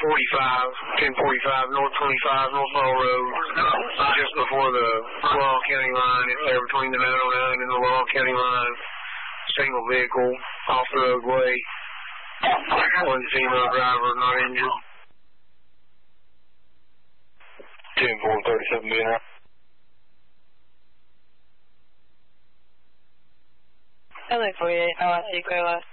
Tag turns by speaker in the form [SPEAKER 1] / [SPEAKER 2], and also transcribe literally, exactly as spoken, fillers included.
[SPEAKER 1] forty-five, ten forty-five, North twenty-five, North Ball Road, just before the Laurel County line. It's there between the nine oh nine and the Laurel County line. Single vehicle, off the roadway. One female driver, not injured. ten four thirty-seven being out.
[SPEAKER 2] L A forty-eight, oh, I see, clear left.